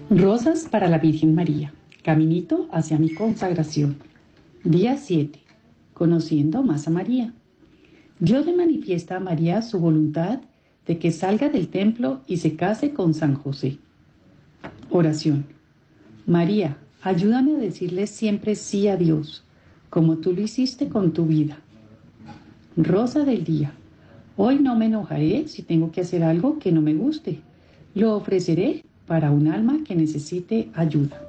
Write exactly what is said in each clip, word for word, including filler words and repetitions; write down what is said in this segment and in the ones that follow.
Rosas para la Virgen María. Caminito hacia mi consagración. Día siete. Conociendo más a María. Dios le manifiesta a María su voluntad de que salga del templo y se case con San José. Oración. María, ayúdame a decirle siempre sí a Dios, como tú lo hiciste con tu vida. Rosa del día. Hoy no me enojaré si tengo que hacer algo que no me guste. Lo ofreceré para un alma que necesite ayuda.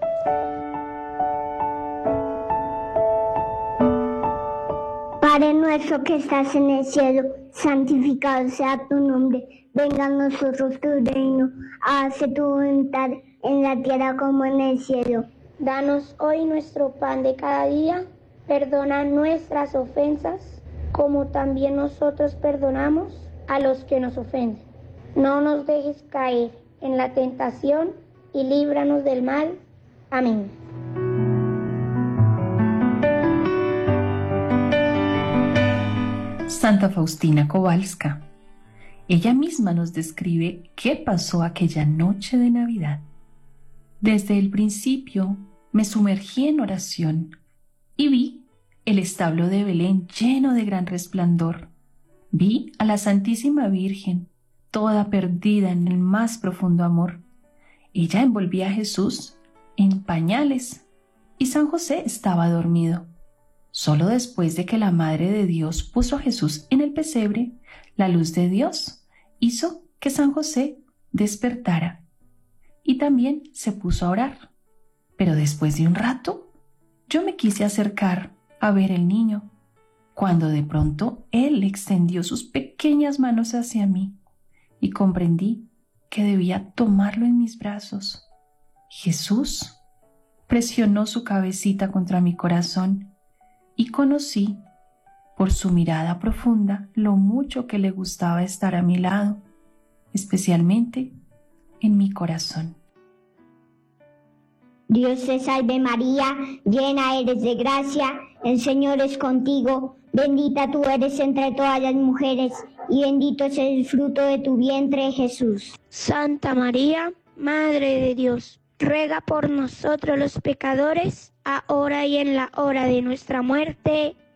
Padre nuestro que estás en el cielo, santificado sea tu nombre. Venga a nosotros tu reino. Hágase tu voluntad en la tierra como en el cielo. Danos hoy nuestro pan de cada día. Perdona nuestras ofensas, como también nosotros perdonamos a los que nos ofenden. No nos dejes caer en la tentación y líbranos del mal. Amén. Santa Faustina Kowalska. Ella misma nos describe qué pasó aquella noche de Navidad. Desde el principio me sumergí en oración y vi el establo de Belén lleno de gran resplandor. Vi a la Santísima Virgen, toda perdida en el más profundo amor. Ella envolvía a Jesús en pañales y San José estaba dormido. Solo después de que la Madre de Dios puso a Jesús en el pesebre, la luz de Dios hizo que San José despertara y también se puso a orar. Pero después de un rato, yo me quise acercar a ver el niño, cuando de pronto él extendió sus pequeñas manos hacia mí y comprendí que debía tomarlo en mis brazos. Jesús presionó su cabecita contra mi corazón y conocí, por su mirada profunda, lo mucho que le gustaba estar a mi lado, especialmente en mi corazón. Dios te salve María, llena eres de gracia, el Señor es contigo, bendita tú eres entre todas las mujeres, y bendito es el fruto de tu vientre, Jesús. Santa María, Madre de Dios, ruega por nosotros los pecadores, ahora y en la hora de nuestra muerte.